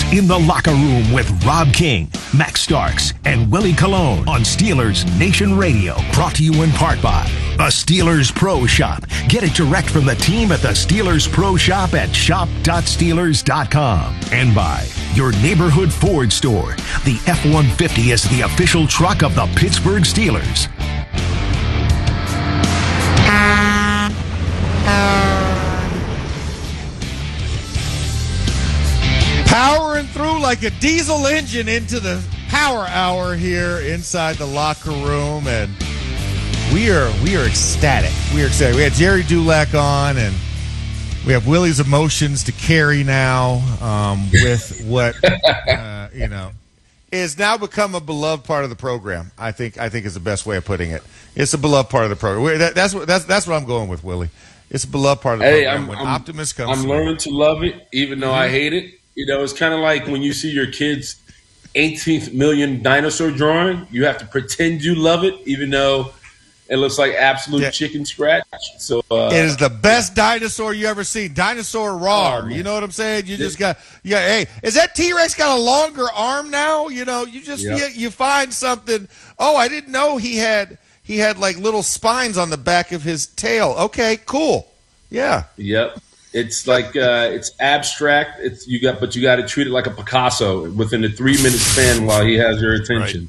In the Locker Room with Rob King, Max Starks, and Willie Colon on Steelers Nation Radio. Brought to you in part by the Steelers Pro Shop. Get it direct from the team at the Steelers Pro Shop at shop.steelers.com. And by your neighborhood Ford store. The F-150 is the official truck of the Pittsburgh Steelers. Powering through like a diesel engine into the power hour here inside the locker room, and we are ecstatic. We are ecstatic. We had Jerry Dulac on, and we have Willie's emotions to carry now with what is now become a beloved part of the program. I think is the best way of putting it. It's a beloved part of the program. That's what I'm going with, Willie. It's a beloved part of the program. When Optimus comes, I'm learning to love it, even though I hate it. You know, it's kind of like when you see your kid's 18th million dinosaur drawing. You have to pretend you love it, even though it looks like absolute chicken scratch. So it is the best dinosaur you ever seen. Dinosaur raw. You know what I'm saying? You just got hey, is that T-Rex got a longer arm now? You know, you just you find something. Oh, I didn't know he had like little spines on the back of his tail. Okay, cool. Yeah. Yep. It's like it's abstract. But you got to treat it like a Picasso within the 3-minute span while he has your attention.